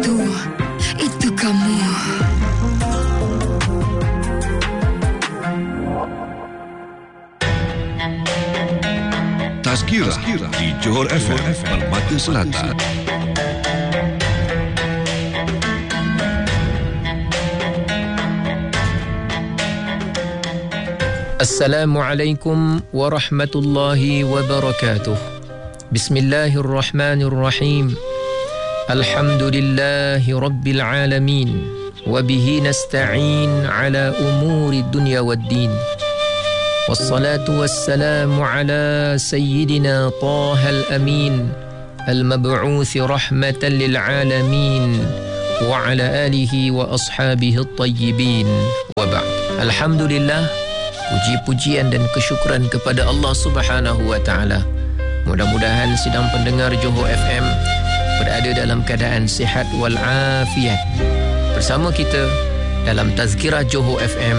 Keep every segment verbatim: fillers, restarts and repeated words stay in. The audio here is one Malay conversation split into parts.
Itu, itu kamu. Tazkirah di Johor F M Permata Selatan. Assalamualaikum warahmatullahi wabarakatuh. Bismillahirrahmanirrahim. Alhamdulillahi rabbil alamin. Wabihi nasta'in ala umuri dunya waddin. Wassalatu wassalamu ala sayyidina Tahal Amin, al-mab'uthi rahmatan lil alamin, wa ala alihi wa ashabihi at-tayyibin. Wa ba'd. Alhamdulillah, puji-pujian dan kesyukuran kepada Allah Subhanahu wa taala. Mudah-mudahan sidang pendengar Johor F M berada dalam keadaan sihat wal afiat. Bersama kita dalam Tazkirah Johor F M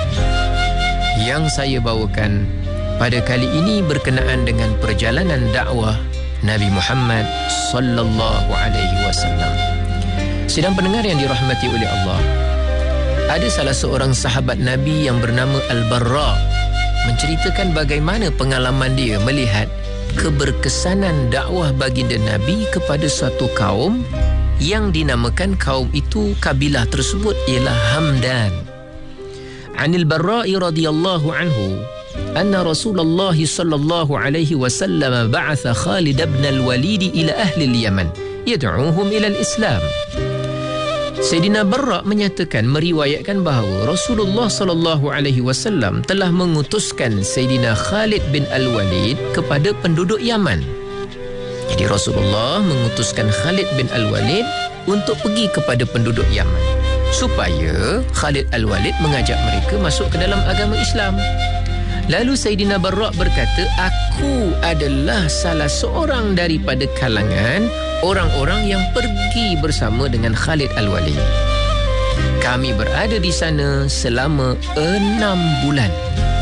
yang saya bawakan pada kali ini berkenaan dengan perjalanan dakwah Nabi Muhammad sallallahu alaihi wasallam. Sidang pendengar yang dirahmati oleh Allah, ada salah seorang sahabat Nabi yang bernama Al-Barra menceritakan bagaimana pengalaman dia melihat keberkesanan dakwah baginda Nabi kepada suatu kaum yang dinamakan kaum itu, kabilah tersebut ialah Hamdan. Anil Barra'i radhiyallahu anhu anna Rasulullah sallallahu alaihi wasallam ba'atha Khalid ibn al-Walid ila ahli al-Yaman yad'uuhum ila al-Islam. Sayyidina Barra' menyatakan, meriwayatkan bahawa Rasulullah sallallahu alaihi wasallam telah mengutuskan Sayyidina Khalid bin Al-Walid kepada penduduk Yaman. Jadi Rasulullah mengutuskan Khalid bin Al-Walid untuk pergi kepada penduduk Yaman supaya Khalid Al-Walid mengajak mereka masuk ke dalam agama Islam. Lalu Sayyidina Barra' berkata, aku adalah salah seorang daripada kalangan orang-orang yang pergi bersama dengan Khalid Al-Walid. Kami berada di sana selama enam bulan.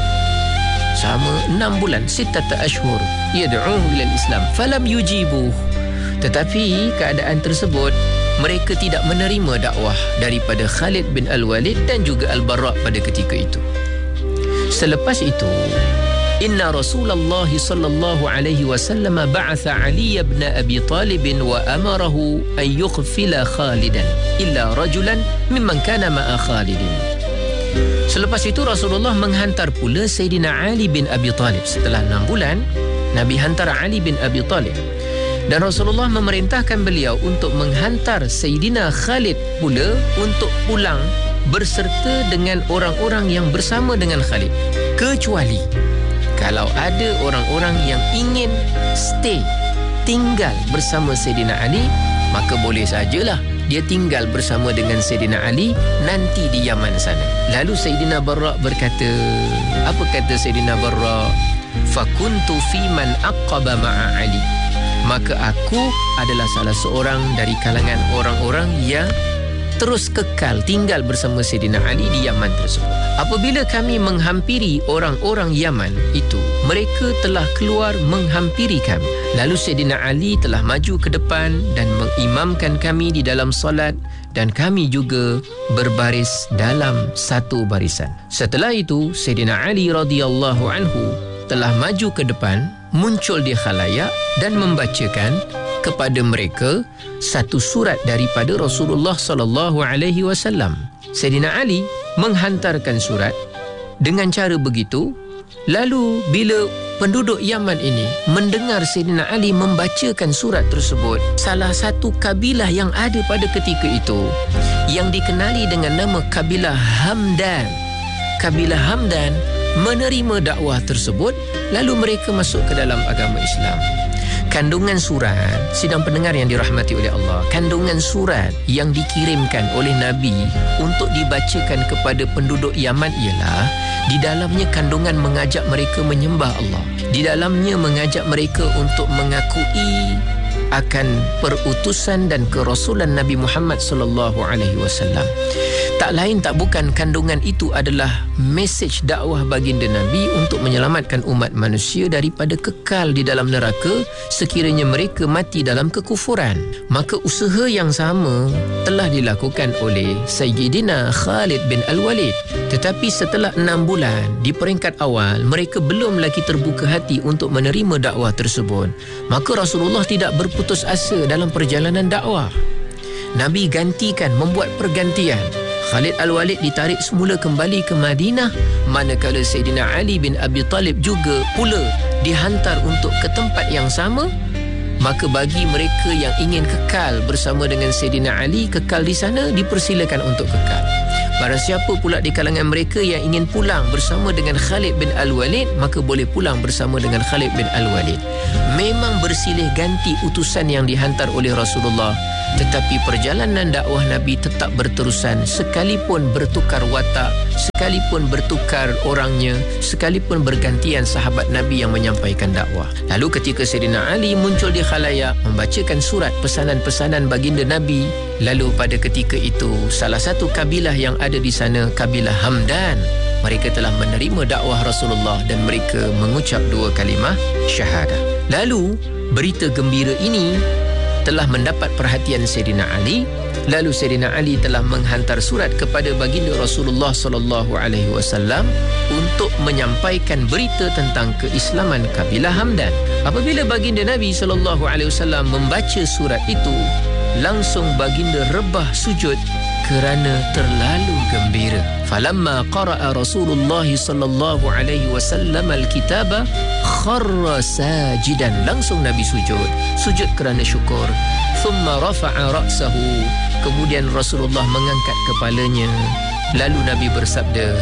Selama enam bulan, sittata ashhur, yad'uuhum ila al-Islam, falam yujibuh. Tetapi keadaan tersebut, mereka tidak menerima dakwah daripada Khalid bin Al-Walid dan juga Al-Barra' pada ketika itu. Selepas itu, inna Rasulullah sallallahu alaihi wasallam ba'atha Ali ibn Abi Talib wa amarahu an yughfila Khalidan illa rajulan mimman kana ma'a Khalidin. Selepas itu Rasulullah menghantar pula Sayyidina Ali bin Abi Talib. Setelah enam bulan, Nabi hantar Ali bin Abi Talib. Dan Rasulullah memerintahkan beliau untuk menghantar Sayyidina Khalid pula untuk pulang berserta dengan orang-orang yang bersama dengan Khalid. Kecuali kalau ada orang-orang yang ingin stay, tinggal bersama Sayyidina Ali, maka boleh sajalah dia tinggal bersama dengan Sayyidina Ali nanti di Yaman sana. Lalu Sayyidina Barra' berkata, apa kata Sayyidina Barra'? Fakuntu fi man aqaba ma'a Ali. Maka aku adalah salah seorang dari kalangan orang-orang yang terus kekal tinggal bersama Sayyidina Ali di Yaman tersebut. Apabila kami menghampiri orang-orang Yaman itu, mereka telah keluar menghampiri kami. Lalu Sayyidina Ali telah maju ke depan dan mengimamkan kami di dalam solat, dan kami juga berbaris dalam satu barisan. Setelah itu, Sayyidina Ali radhiyallahu anhu telah maju ke depan, muncul di khalayak dan membacakan kepada mereka satu surat daripada Rasulullah sallallahu alaihi wasallam. Sayyidina Ali menghantarkan surat dengan cara begitu. Lalu bila penduduk Yaman ini mendengar Sayyidina Ali membacakan surat tersebut, salah satu kabilah yang ada pada ketika itu yang dikenali dengan nama kabilah Hamdan. Kabilah Hamdan menerima dakwah tersebut, lalu mereka masuk ke dalam agama Islam. Kandungan surat, sidang pendengar yang dirahmati oleh Allah, kandungan surat yang dikirimkan oleh Nabi untuk dibacakan kepada penduduk Yaman ialah di dalamnya kandungan mengajak mereka menyembah Allah. Di dalamnya mengajak mereka untuk mengakui akan perutusan dan kerasulan Nabi Muhammad sallallahu alaihi wasallam. Tak lain tak bukan kandungan itu adalah mesej dakwah baginda Nabi untuk menyelamatkan umat manusia daripada kekal di dalam neraka sekiranya mereka mati dalam kekufuran. Maka usaha yang sama telah dilakukan oleh Sayyidina Khalid bin Al-Walid. Tetapi setelah enam bulan di peringkat awal mereka belum lagi terbuka hati untuk menerima dakwah tersebut. Maka Rasulullah tidak berputus asa dalam perjalanan dakwah. Nabi gantikan, membuat pergantian. Khalid Al-Walid ditarik semula kembali ke Madinah, manakala Sayyidina Ali bin Abi Talib juga pula dihantar untuk ke tempat yang sama. Maka bagi mereka yang ingin kekal bersama dengan Sayyidina Ali, kekal di sana, dipersilakan untuk kekal. Barang siapa pula di kalangan mereka yang ingin pulang bersama dengan Khalid bin Al-Walid, maka boleh pulang bersama dengan Khalid bin Al-Walid. Memang bersilih ganti utusan yang dihantar oleh Rasulullah, tetapi perjalanan dakwah Nabi tetap berterusan sekalipun bertukar watak, sekalipun bertukar orangnya, sekalipun bergantian sahabat Nabi yang menyampaikan dakwah. Lalu ketika Sayyidina Ali muncul di khalayak membacakan surat pesanan-pesanan baginda Nabi, lalu pada ketika itu salah satu kabilah yang ada di sana, kabilah Hamdan, mereka telah menerima dakwah Rasulullah dan mereka mengucap dua kalimah syahadah. Lalu berita gembira ini telah mendapat perhatian Sayyidina Ali. Lalu Sayyidina Ali telah menghantar surat kepada baginda Rasulullah sallallahu alaihi wasallam untuk menyampaikan berita tentang keislaman kabilah Hamdan. Apabila baginda Nabi sallallahu alaihi wasallam membaca surat itu, langsung baginda rebah sujud kerana terlalu gembira. Falamma qara'a Rasulullah sallallahu alaihi wasallam al-kitaba kharra sajidan. Langsung Nabi sujud, sujud kerana syukur. Thumma rafa'a ra'sahu. Kemudian Rasulullah mengangkat kepalanya. Lalu Nabi bersabda,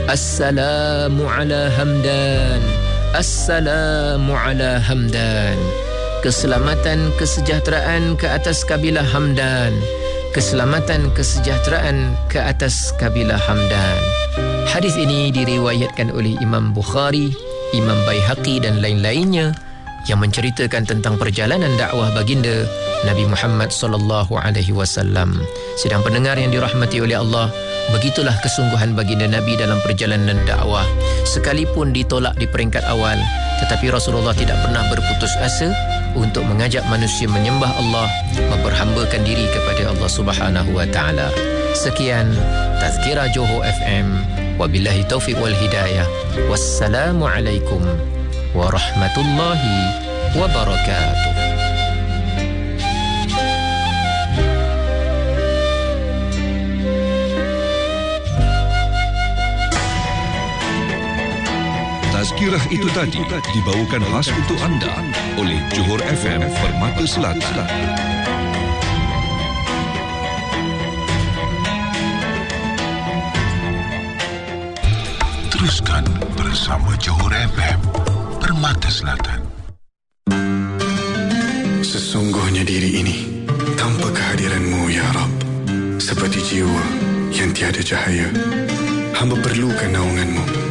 Assalamu ala Hamdan, Assalamu ala Hamdan. Keselamatan, kesejahteraan ke atas kabilah Hamdan. Keselamatan, kesejahteraan ke atas kabilah Hamdan. Hadis ini diriwayatkan oleh Imam Bukhari, Imam Baihaqi dan lain-lainnya yang menceritakan tentang perjalanan dakwah baginda Nabi Muhammad sallallahu alaihi wasallam. Sedang pendengar yang dirahmati oleh Allah, begitulah kesungguhan baginda Nabi dalam perjalanan dakwah. Sekalipun ditolak di peringkat awal, tetapi Rasulullah tidak pernah berputus asa untuk mengajak manusia menyembah Allah, memperhambakan diri kepada Allah Subhanahu wa taala. Sekian Tazkirah Johor F M. Wabillahi taufiq wal hidayah. Wassalamualaikum warahmatullahi wabarakatuh. Tazkirah itu tadi dibawakan khas untuk anda oleh Johor F M Permata Selatan. Teruskan bersama Johor F M Permata Selatan. Sesungguhnya diri ini tanpa kehadiran-Mu ya Rabb, seperti jiwa yang tiada cahaya. Hamba perlukan naungan-Mu.